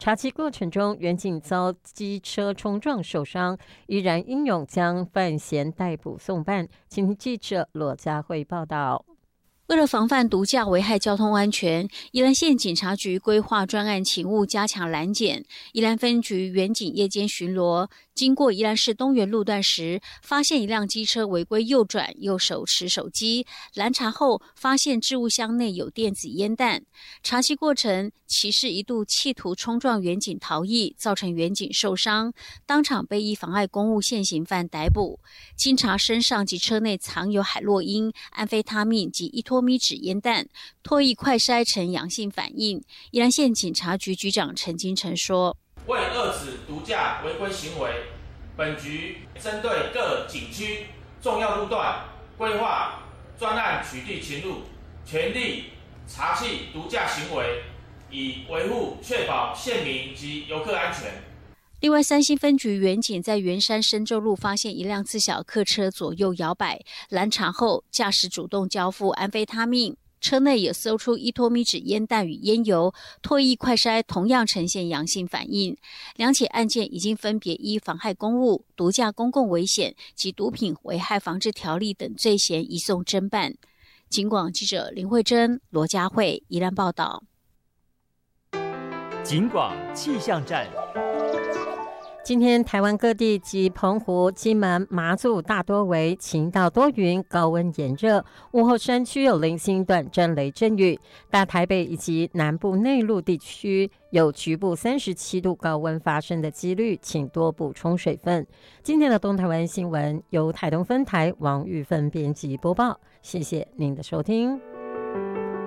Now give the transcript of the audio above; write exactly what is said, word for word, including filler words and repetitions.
查缉过程中，员警遭机车冲撞受伤，依然英勇将犯嫌逮捕送办。请听记者罗佳慧报道。 为了防范毒驾危害交通安全，宜兰县警察局规划专案勤务，加强拦检。宜兰分局员警夜间巡逻，经过宜兰市东园路段时，发现一辆机车违规右转，右手持手机。拦查后，发现置物箱内有电子烟弹。查缉过程，骑士一度企图冲撞员警逃逸，造成员警受伤，当场被依妨碍公务现行犯逮捕。经查身上及车内藏有海洛因、安非他命及依托咪酯烟弹，唾液快筛呈阳性反应。宜兰县警察局局长陈金城说：“ 为遏止毒驾违规行为，本局针对各景区重要路段规划专案取缔勤务，全力查缉毒驾行为，以维护确保县民及游客安全。” 另外，三星分局员警在圆山深州路发现一辆自小客车左右摇摆，拦查后，驾驶主动交付安非他命，车内也搜出依托咪酯烟弹与烟油，唾液快筛同样呈现阳性反应。两起案件已经分别依妨害公务、毒驾公共危险及毒品危害防治条例等罪嫌移送侦办。警广记者林慧珍、罗佳慧宜兰报道。 警广气象站。 今天台湾各地及澎湖、金门、马祖大多为晴到多云，高温炎热，午后山区有零星短暂雷阵雨，大台北以及南部内陆地区有局部三十七度高温发生的几率，请多补充水分。今天的东台湾新闻由台东分台王玉芬编辑播报，谢谢您的收听。